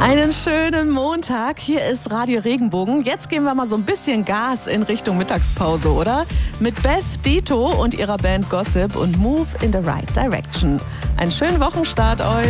Einen schönen Montag. Hier ist Radio Regenbogen. Jetzt geben wir mal so ein bisschen Gas in Richtung Mittagspause, oder? Mit Beth Dito und ihrer Band Gossip und Move in the Right Direction. Einen schönen Wochenstart euch.